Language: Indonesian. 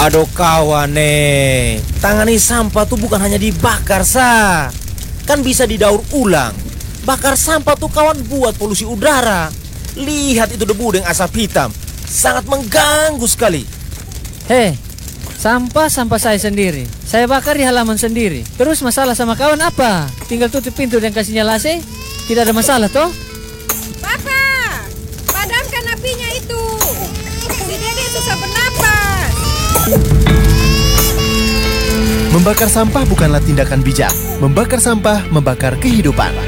Aduh kawan tangani sampah tuh bukan hanya dibakar kan bisa didaur ulang. Bakar sampah tuh kawan buat polusi udara. Lihat itu debu dengan asap hitam, sangat mengganggu sekali. Hei, sampah saya sendiri. Saya bakar di halaman sendiri. Terus masalah sama kawan apa? Tinggal tutup pintu dan kasih nyala AC. Tidak ada masalah toh? Papa, padamkan apinya itu. Si Dede susah bernapas. Membakar sampah bukanlah tindakan bijak. Membakar sampah membakar kehidupan.